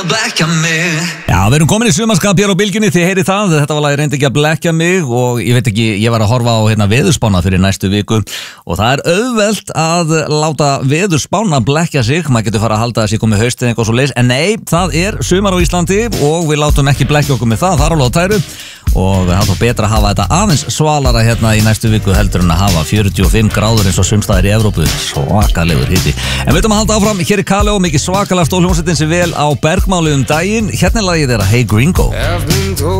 Já, við erum komin í sumarskap hér á Bylgjunni, þið heyrið það, þetta var lagi reyndi ekki að blekkja mig og ég veit ekki, ég var að horfa á veðurspána fyrir næstu viku og það er auðvelt að láta veðurspána blekkja sig, maður getur fara að halda að sig komið haustið eitthvað svo leys, en nei, það er sumar á Íslandi og við látum ekki blekkja okkur með það er alveg á tæru og það er þá betra að hafa þetta aðeins svalara hérna í næstu viku heldur en að hafa 45 gráður eins og sumstaðir í Evrópu, svakalegur hiti. En við ætlum að halda áfram, hér er Kaleo, mikið svakalega stór hljómsveitin sem vel á bergmáli daginn, hérna er lagið þeirra Hey Gringo.